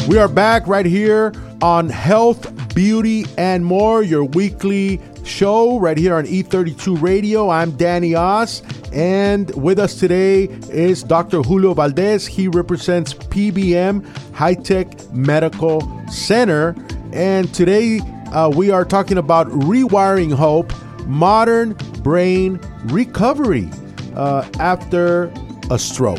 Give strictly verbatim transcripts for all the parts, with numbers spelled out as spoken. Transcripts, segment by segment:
We are back right here on Health, Beauty, and More, your weekly show right here on E thirty-two Radio. I'm Danny Oz, and with us today is Doctor Julio Valdez. He represents P B M High Tech Medical Center, and today uh, we are talking about rewiring hope, modern brain recovery uh, after a stroke.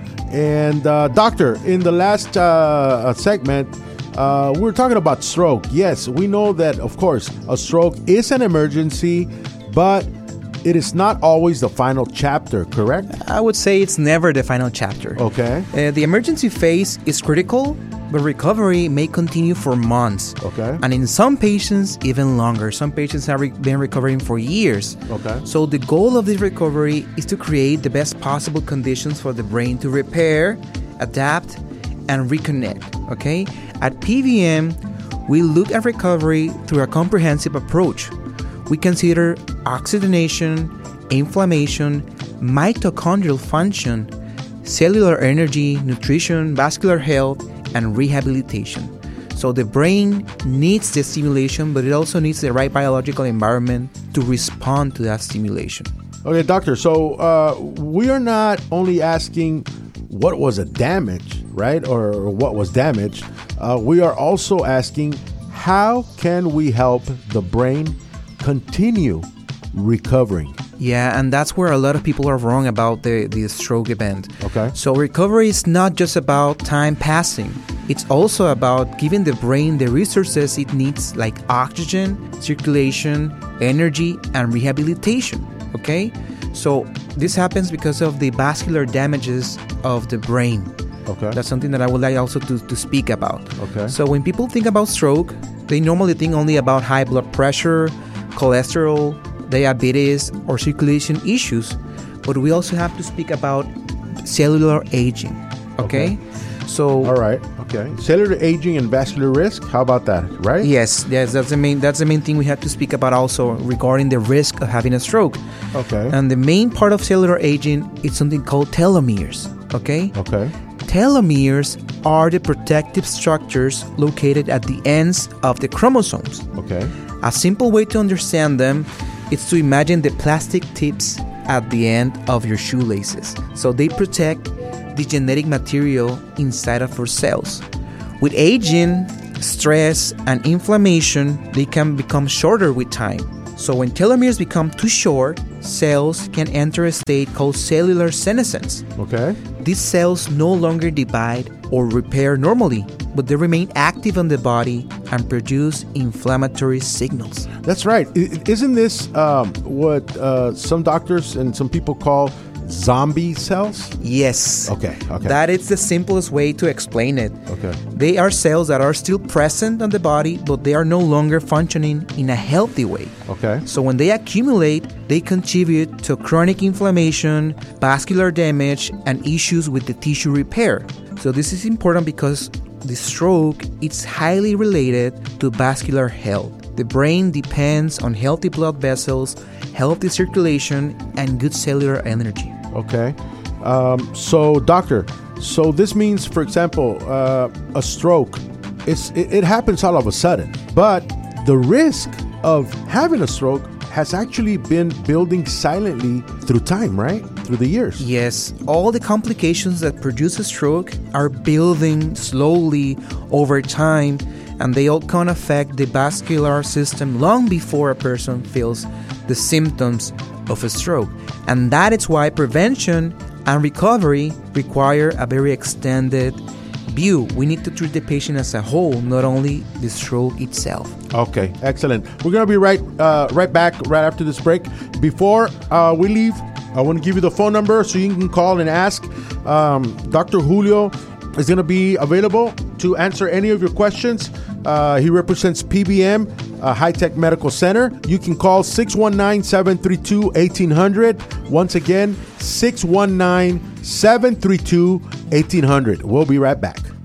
And uh, doctor, in the last uh, segment, uh, we were talking about stroke. Yes, we know that, of course, a stroke is an emergency, but it is not always the final chapter, correct? I would say it's never the final chapter. Okay. Uh, the emergency phase is critical, but recovery may continue for months. Okay. And in some patients, even longer. Some patients have re- been recovering for years. Okay. So the goal of this recovery is to create the best possible conditions for the brain to repair, adapt, and reconnect. Okay? At P V M, we look at recovery through a comprehensive approach. We consider oxygenation, inflammation, mitochondrial function, cellular energy, nutrition, vascular health, and rehabilitation. So the brain needs the stimulation, but it also needs the right biological environment to respond to that stimulation. Okay, doctor, so uh, we are not only asking what was a damage, right, or, or what was damaged. Uh, we are also asking how can we help the brain continue recovering? Yeah, and that's where a lot of people are wrong about the, the stroke event. Okay. So recovery is not just about time passing. It's also about giving the brain the resources it needs, like oxygen, circulation, energy, and rehabilitation. Okay? So this happens because of the vascular damages of the brain. Okay. That's something that I would like also to, to speak about. Okay. So when people think about stroke, they normally think only about high blood pressure, cholesterol, diabetes, or circulation issues, but we also have to speak about cellular aging. Okay? Okay. So all right. Okay. Cellular aging and vascular risk. How about that? Right? yes, yes, that's the main that's the main thing we have to speak about also regarding the risk of having a stroke. Okay. And the main part of cellular aging is something called telomeres. Okay? Okay. Telomeres are the protective structures located at the ends of the chromosomes. Okay. A simple way to understand them is to imagine the plastic tips at the end of your shoelaces. So they protect the genetic material inside of our cells. With aging, stress, and inflammation, they can become shorter with time. So when telomeres become too short, cells can enter a state called cellular senescence. Okay. These cells no longer divide or repair normally, but they remain active in the body and produce inflammatory signals. That's right. I- Isn't this um, what uh, some doctors and some people call zombie cells? Yes. Okay. Okay. That is the simplest way to explain it. Okay. They are cells that are still present in the body, but they are no longer functioning in a healthy way. Okay. So when they accumulate, they contribute to chronic inflammation, vascular damage, and issues with the tissue repair. So this is important because the stroke is highly related to vascular health. The brain depends on healthy blood vessels, healthy circulation, and good cellular energy. Okay. Um, so, doctor, so this means, for example, uh, a stroke, it's, it, it happens all of a sudden, but the risk of having a stroke has actually been building silently through time, right? Through the years. Yes, all the complications that produce a stroke are building slowly over time, and they all can affect the vascular system long before a person feels the symptoms of a stroke. And that is why prevention and recovery require a very extended view. We need to treat the patient as a whole, not only the stroke itself. Okay, excellent. We're going to be right uh, right back right after this break. Before uh, we leave, I want to give you the phone number so you can call and ask. Um, Doctor Julio is going to be available to answer any of your questions. Uh, he represents P B M, uh, High Tech Medical Center. You can call six one nine, seven three two, one eight hundred. Once again, six one nine, seven three two, one eight hundred. We'll be right back.